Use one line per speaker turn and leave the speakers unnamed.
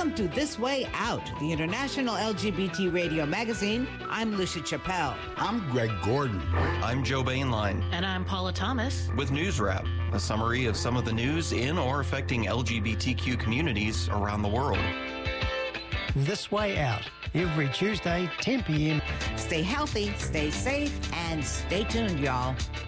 Welcome to This Way Out, the international LGBT radio magazine. I'm Lucia Chappelle.
I'm Greg Gordon.
I'm Joe Bainline.
And I'm Paula Thomas.
With News Wrap, a summary of some of the news in or affecting LGBTQ communities around the world.
This Way Out, every Tuesday, 10 p.m.
Stay healthy, stay safe, and stay tuned, y'all.